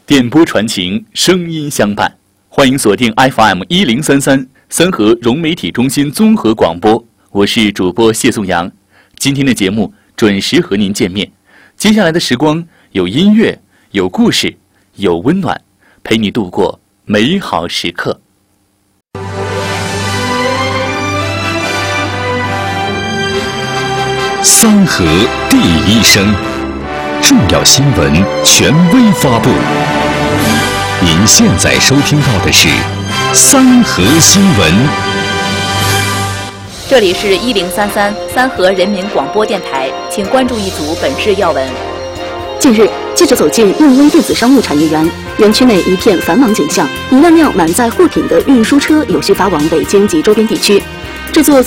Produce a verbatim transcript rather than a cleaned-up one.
电波传情，声音相伴。欢迎锁定 F M 一零三三三河融媒体中心综合广播，我是主播谢颂阳。今天的节目准时和您见面。接下来的时光有音乐，有故事，有温暖，陪你度过美好时刻。 三河第一声，重要新闻权威发布。您现在收听到的是三河新闻。 这里是一零三三三河人民广播电台，请关注一组本市要闻。 近日，记者走进运威电子商务产业园，园区内一片繁忙景象，一辆辆满载货品的运输车有序发往北京及周边地区。这座